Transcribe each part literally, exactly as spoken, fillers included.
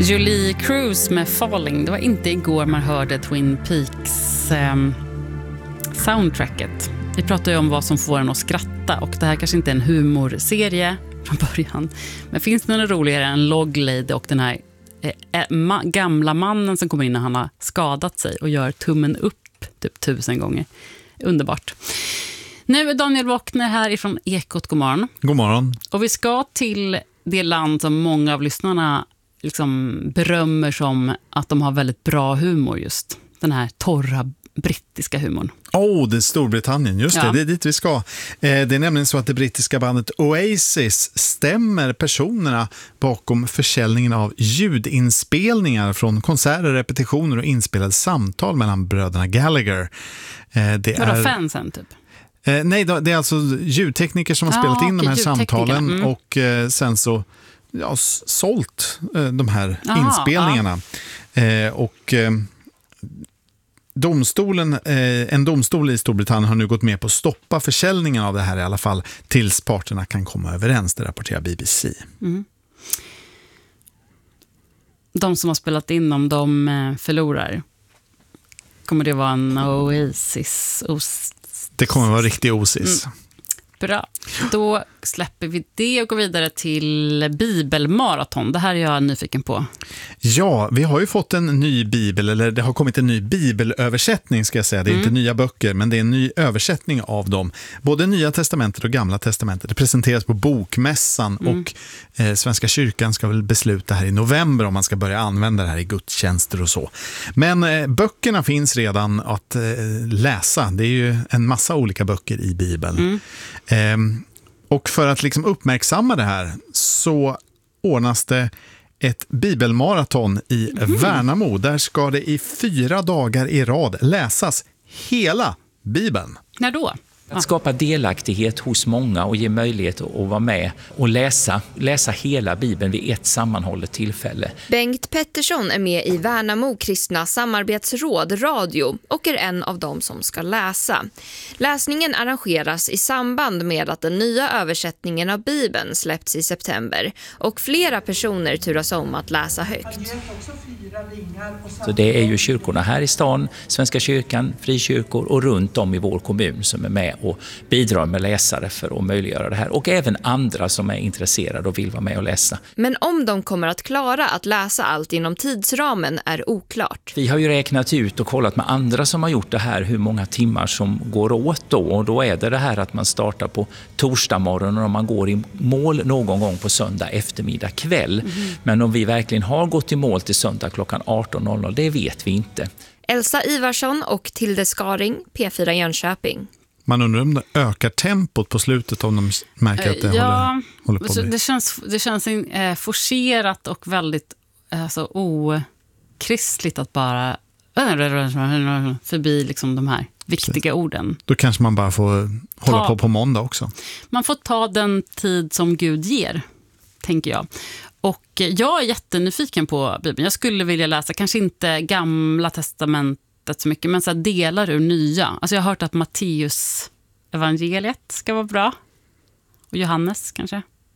Julie Cruz med Falling. Det var inte igår man hörde Twin Peaks eh, soundtracket. Vi pratar ju om vad som får en att skratta, och det här kanske inte är en humorserie från början. Men finns det något roligare än Log Lady och den här eh, ma- gamla mannen som kommer in när han har skadat sig och gör tummen upp typ tusen gånger. Underbart. Nu är Daniel Wockner här ifrån Ekot. God morgon. God morgon. Och vi ska till det land som många av lyssnarna liksom berömmer som att de har väldigt bra humor, just den här torra brittiska humorn. Åh, oh, det är Storbritannien, just Ja. det, det är dit vi ska. Eh, det är nämligen så att det brittiska bandet Oasis stämmer personerna bakom försäljningen av ljudinspelningar från konserter, repetitioner och inspelade samtal mellan bröderna Gallagher. Eh, det Vadå, är fansen typ? Eh, nej, det är alltså ljudtekniker som har Ah, spelat in okej, de här samtalen mm. och eh, sen så ja, s- sålt eh, de här Aha, inspelningarna. Eh, och eh, domstolen, eh, en domstol i Storbritannien har nu gått med på att stoppa försäljningen av det här i alla fall tills parterna kan komma överens, det rapporterar B B C. Mm. De som har spelat in dem, de eh, förlorar. Kommer det vara en Oasis? Os- Det kommer att vara riktig osis. Mm. Bra. Då släpper vi det och går vidare till bibelmaraton. Det här är jag nyfiken på. Ja, vi har ju fått en ny bibel, eller det har kommit en ny bibelöversättning ska jag säga. Det är Mm. inte nya böcker, men det är en ny översättning av dem. Både Nya testamentet och Gamla testamentet. Det presenteras på Bokmässan Mm. och eh, Svenska kyrkan ska väl besluta här i november om man ska börja använda det här i gudstjänster och så. Men eh, böckerna finns redan att eh, läsa. Det är ju en massa olika böcker i Bibeln. Mm. Eh, och för att liksom uppmärksamma det här så ordnas det ett bibelmaraton i Mm. Värnamo. Där ska det i fyra dagar i rad läsas hela Bibeln. När då? Att skapa delaktighet hos många och ge möjlighet att vara med och läsa, läsa hela Bibeln vid ett sammanhållet tillfälle. Bengt Pettersson är med i Värnamo kristna samarbetsråd radio och är en av dem som ska läsa. Läsningen arrangeras i samband med att den nya översättningen av Bibeln släppts i september och flera personer turas om att läsa högt. Så det är ju kyrkorna här i stan, Svenska kyrkan, frikyrkor och runt om i vår kommun som är med och bidrar med läsare för att möjliggöra det här. Och även andra som är intresserade och vill vara med och läsa. Men om de kommer att klara att läsa allt inom tidsramen är oklart. Vi har ju räknat ut och kollat med andra som har gjort det här hur många timmar som går åt då. Och då är det det här att man startar på torsdag morgon och man går i mål någon gång på söndag eftermiddag kväll. Mm. Men om vi verkligen har gått i mål till söndag klockan arton noll noll, det vet vi inte. Elsa Ivarsson och Tilde Skaring, P fyra Jönköping. Man undrar om det ökar tempot på slutet om de märker att det ja, håller, håller på att bli. Det känns, det känns eh, forcerat och väldigt eh, alltså, okristligt att bara förbi liksom de här viktiga orden. Då kanske man bara får hålla Ta, på på måndag också. Man får ta den tid som Gud ger, tänker jag. Och jag är jättenyfiken på Bibeln. Jag skulle vilja läsa, kanske inte Gamla testamentet så mycket, men så här delar ur nya. Alltså jag har hört att Matteus evangeliet ska vara bra. Och Johannes kanske.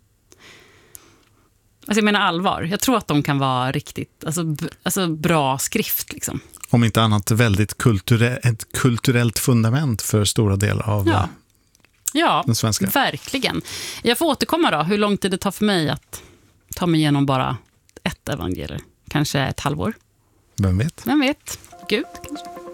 Alltså jag menar allvar. Jag tror att de kan vara riktigt alltså, b- alltså bra skrift liksom. Om inte annat väldigt kulturell, ett kulturellt fundament för stora delar av Ja. Ja, den svenska. Verkligen. Jag får återkomma då, hur lång tid det tar för mig att ta mig igenom bara ett evangelium. Kanske ett halvår. Vem vet? Vem vet? Gud kanske.